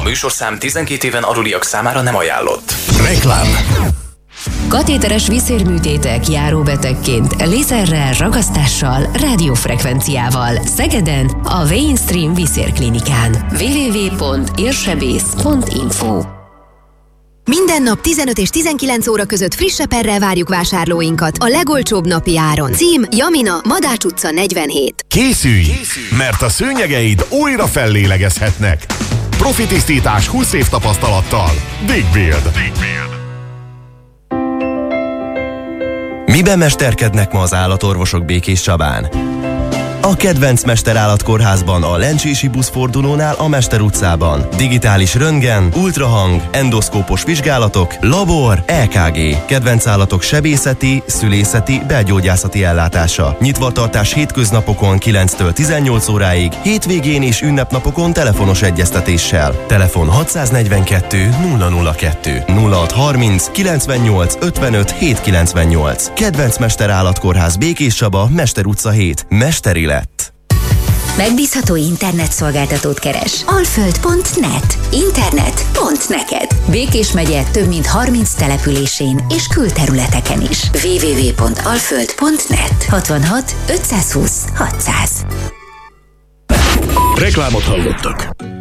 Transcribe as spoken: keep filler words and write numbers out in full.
műsorszám tizenkét éven aluliak számára nem ajánlott. Reklám. Katéteres vízérműtétek járóbetegként, lézerrel, ragasztással, rádiófrekvenciával. Szegeden a Mainstream Vízérklinikán. double-u double-u double-u pont érsebész pont info. Minden nap tizenöt és tizenkilenc óra között friss seperrel várjuk vásárlóinkat a legolcsóbb napi áron. Cím: Jamina, Madács utca negyvenhét. Készülj, Készülj, mert a szőnyegeid újra fellélegezhetnek. Profi tisztítás húsz év tapasztalattal. Digbuild. Miben mesterkednek ma az állatorvosok Békés Csabán? A kedvenc Mesterállatkórházban, a Lencsési buszfordulónál a Mester utcában. Digitális röntgen, ultrahang, endoszkópos vizsgálatok, labor, é ká gé. Kedvenc állatok sebészeti, szülészeti, belgyógyászati ellátása. Nyitva tartás hétköznapokon kilenctől tizennyolc óráig, hétvégén és ünnepnapokon telefonos egyeztetéssel. Telefon hatszáznegyvenkettő nulla nulla kettő nulla hat harminc kilencvennyolc ötvenöt hétszázkilencvennyolc. Kedvenc Mesterállatkórház Békés Csaba, Mester utca hét. Mesteri lett. Megbízható internetszolgáltatót keres. alföld pont net. Internet pont neked. Békés megye több mint harminc településén és külterületeken is. double-u double-u double-u pont alföld pont net. hatvanhat ötszázhúsz hatszáz. Reklámot hallottak.